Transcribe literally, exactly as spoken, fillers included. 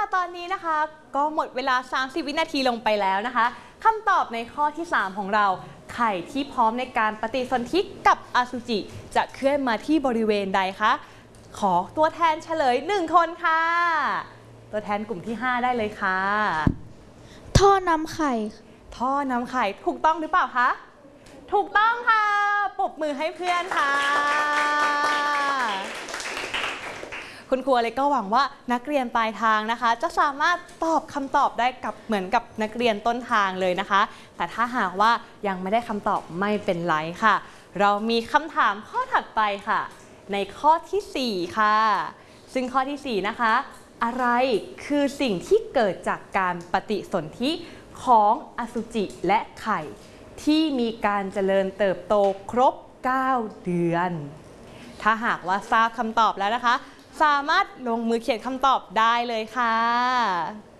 ตอนนี้นะคะก็หมดเวลาสามสิบวินาทีลงไปแล้วนะคะคำตอบในข้อที่สามของเราไข่ที่พร้อมในการปฏิสนธิกับอสุจิจะเคลื่อนมาที่บริเวณใดคะขอตัวแทนเฉลยหนึ่งคนค่ะตัวแทนกลุ่มที่ห้าได้เลยค่ะท่อนำไข่ท่อนำไข่ถูกต้องหรือเปล่าคะถูกต้องค่ะปรบมือให้เพื่อนค่ะคุณครูเลยก็หวังว่านักเรียนปลายทางนะคะจะสามารถตอบคำตอบได้กับเหมือนกับนักเรียนต้นทางเลยนะคะแต่ถ้าหากว่ายังไม่ได้คำตอบไม่เป็นไรค่ะเรามีคำถามข้อถัดไปค่ะในข้อที่สี่ค่ะซึ่งข้อที่สี่นะคะอะไรคือสิ่งที่เกิดจากการปฏิสนธิของอสุจิและไข่ที่มีการเจริญเติบโตครบเก้าเดือนถ้าหากว่าทราบคำตอบแล้วนะคะสามารถลงมือเขียนคำตอบได้เลยค่ะ